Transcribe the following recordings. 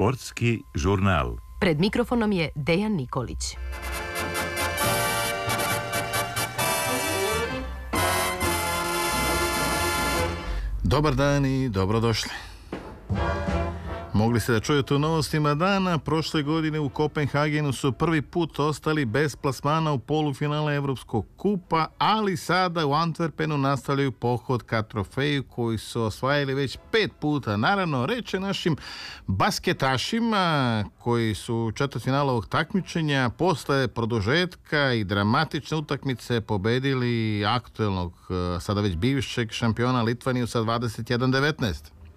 Sportski žurnal. Pred mikrofonom je Dejan Nikolić. Dobar dan i dobrodošli. Mogli ste da čujete u novostima dana. Prošle godine u Kopenhagenu su prvi put ostali bez plasmana u polufinale Evropskog kupa, ali sada u Antwerpenu nastavljaju pohod ka trofeju koji su osvajali već 5 puta. Naravno, reč je našim basketašima koji su četvrtfinalu ovog takmičenja posle produžetka i dramatične utakmice pobedili aktuelnog, sada već bivšeg šampiona Litvaniju sa 21-19.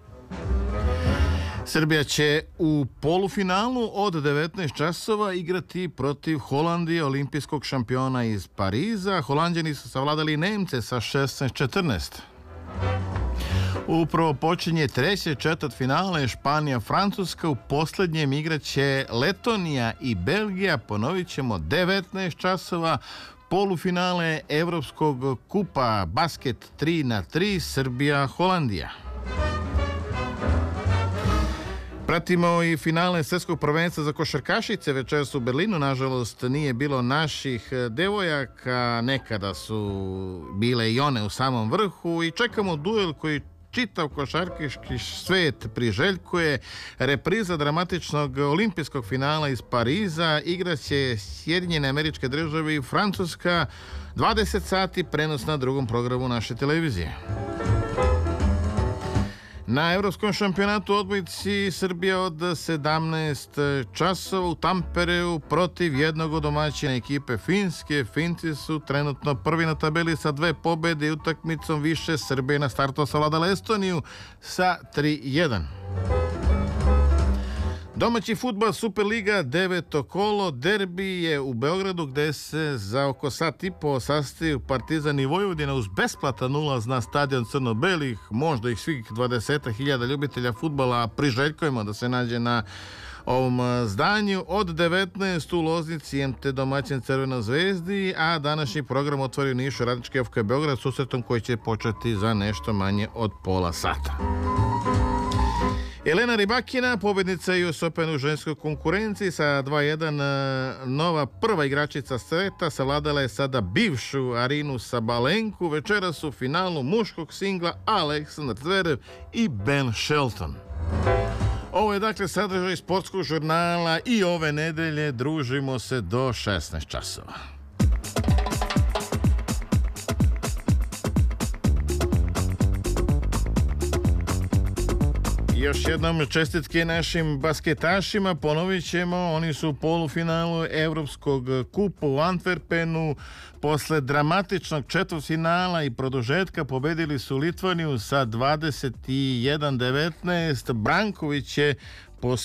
Srbija će u polufinalu od 19 časova igrati protiv Holandije, olimpijskog šampiona iz Pariza. Holanđani su savladali Nemce sa 16-14. Upravo počinje treće četvrtfinale Španija-Francuska. U posljednjem igraće Letonija i Belgija. Ponovit ćemo 19 časova. Polufinale Evropskog kupa basket 3x3 Srbija-Holandija. Pratimo i finale svjetskog prvenstva za košarkašice večeras u Berlinu. Nažalost, nije bilo naših devojaka. Nekada su bile i one u samom vrhu i čekamo duel koji čitav košarkaški svet priželjkuje. Repriza dramatičnog olimpijskog finala iz Pariza. Igraće Sjedinjene Američke Države i Francuska. 20 sati prenos na drugom programu naše televizije. Na Evropskom šampionatu u odbojci Srbija od 17 časova u Tampereu protiv jednog od domaćina ekipe Finske. Finci su trenutno prvi na tabeli sa 2 pobede i utakmicom više. Srbija na startu savladala Estoniju sa 3-1. Domaći fudbal Superliga 9. kolo, derbi je u Beogradu gde se za oko sat i po sastaju Partizan i Vojvodina uz besplatan ulaz na stadion crno-belih. Možda ih svih 20.000 ljubitelja fudbala priželjkujemo da se nađe na ovom zdanju. Od 19 u Loznici MT domaćin Crvenoj Zvezdi, a današnji program otvorio Nišu Radnički FK Beograd susretom koji će početi za nešto manje od pola sata. Elena Rybakina, pobednica US Open u ženskoj konkurenciji sa 2-1, nova prva igračica sveta, savladala je sada bivšu Arinu Sabalenku. Večeras u finalu muškog singla Aleksandar Zverev i Ben Shelton. Ovo je dakle sadržaj sportskog žurnala i ove nedelje družimo se do 16 časova. Još jednom čestitke našim basketašima, ponovit ćemo, oni su u polufinalu Evropskog kupa u Antwerpenu. Posle dramatičnog četvrtfinala i produžetka pobedili su Litvaniju sa 21-19. Branković je